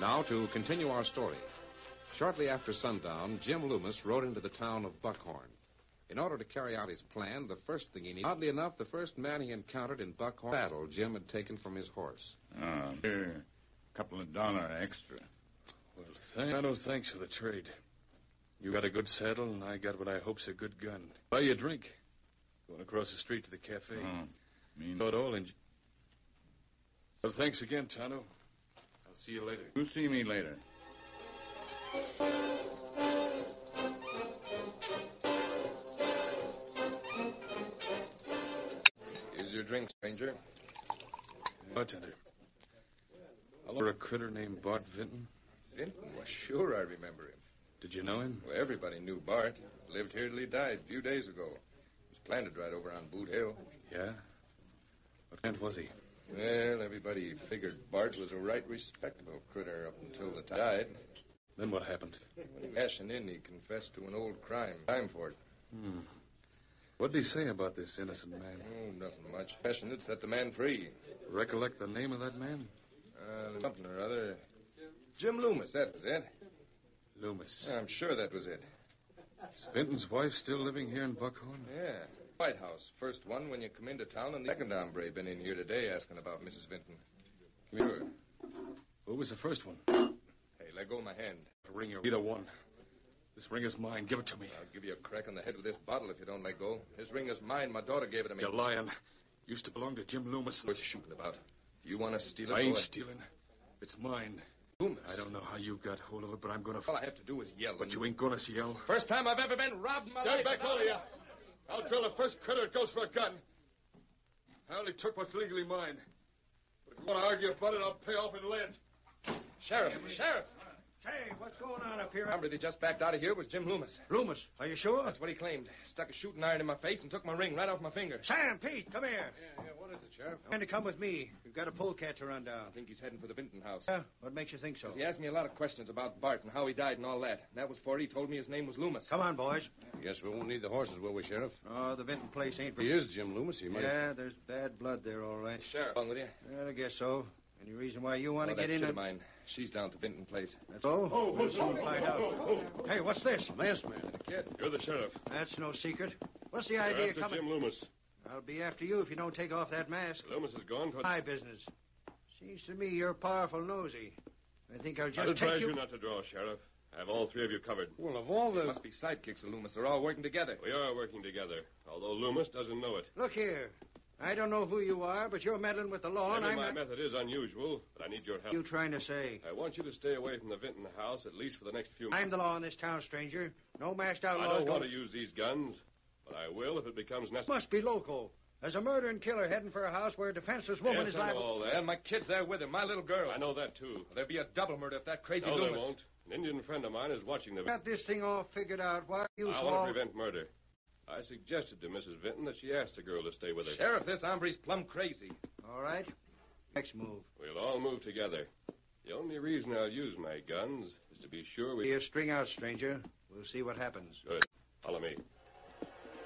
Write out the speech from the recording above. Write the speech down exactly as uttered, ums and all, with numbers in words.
Now, to continue our story. Shortly after sundown, Jim Loomis rode into the town of Buckhorn. In order to carry out his plan, the first thing he needed... Oddly enough, the first man he encountered in Buckhorn... saddle Jim had taken from his horse. Ah, here. A couple of dollars extra. Well, th- no thanks for the trade. You got a good saddle, and I got what I hope's a good gun. Buy you a drink. Going across the street to the cafe. Oh, mean... Not all, and... Well, thanks again, Tonto. I'll see you later. You'll see me later. Here's your drink, stranger. Bartender. I'll order a critter named Bart Vinton. Vinton? Well, sure I remember him. Did you know him? Well, everybody knew Bart. Lived here till he died a few days ago. He was planted right over on Boot Hill. Yeah? What kind was he? Well, everybody figured Bart was a right respectable critter up until the time he died. Then what happened? When he was cashing in, he confessed to an old crime. Time for it. Hmm. What did he say about this innocent man? Oh, nothing much. Confession had set the man free. Recollect the name of that man? Uh, something or other. Jim Loomis, that was it. Loomis. Yeah, I'm sure that was it. Is Vinton's wife still living here in Buckhorn? Yeah. White House. First one when you come into town, and the second hombre been in here today asking about Missus Vinton. Come here. Who was the first one? Hey, let go of my hand. Ring your... Either one. This ring is mine. Give it to me. I'll give you a crack on the head with this bottle if you don't let go. This ring is mine. My daughter gave it to me. You're lying. Used to belong to Jim Loomis. What's you shooting about? If you want to steal it... I ain't go stealing. It's mine. Loomis? I don't know how you got hold of it, but I'm going to... All I have to do is yell. But you ain't going to yell. First time I've ever been robbed in my Stand life. back, all of you. I'll drill the first critter that goes for a gun. I only took what's legally mine. But if you want to argue about it, I'll pay off in lead. Sheriff, Sheriff. Hey, what's going on up here? The hombre that just backed out of here was Jim Loomis. Loomis, are you sure? That's what he claimed. Stuck a shooting iron in my face and took my ring right off my finger. Sam, Pete, come here. Yeah, yeah, what is it, Sheriff? Trying to come with me. We've got a polecat to run down. I think he's heading for the Vinton house. Yeah, what makes you think so? He asked me a lot of questions about Bart and how he died and all that. And that was before he told me his name was Loomis. Come on, boys. Guess we won't need the horses, will we, Sheriff? Oh, the Vinton place ain't... He is Jim Loomis. He might... Yeah, there's bad blood there, all right. Sheriff, along with you? Well, I guess so. Any reason why you want to oh, get that in kid and... of mine. She's down at the Vinton place. That's all? Oh, we'll soon find out. Hey, what's this? Masked man. The kid. You're the sheriff. That's no secret. What's the You're idea after coming... Jim Loomis. I'll be after you if you don't take off that mask. Loomis is gone. But... My business. Seems to me you're powerful nosy. I think I'll just I'd take advise you... you not to draw, Sheriff. I have all three of you covered. Well, of all They the... must be sidekicks of Loomis. They're all working together. We are working together, although Loomis doesn't know it. Look here. I don't know who you are, but you're meddling with the law, and Maybe I'm my not... method is unusual, but I need your help. What are you trying to say? I want you to stay away from the Vinton house, at least for the next few months. I'm the law in this town, stranger. No masked outlaws I don't want to use these guns, but I will if it becomes necessary. Must be local. There's a murdering killer heading for a house where a defenseless woman Yes, is I know liable... all that. And my kid's there with him, my little girl. I know that, too. There'll be a double murder if that crazy No, Loomis... there won't. An Indian friend of mine is watching the... Got this thing all figured out. Why are you I so... want all- to prevent murder. I suggested to Missus Vinton that she ask the girl to stay with her. Sheriff, this hombre's plumb crazy. All right. Next move. We'll all move together. The only reason I'll use my guns is to be sure we... Here, string out, stranger. We'll see what happens. Good. Follow me.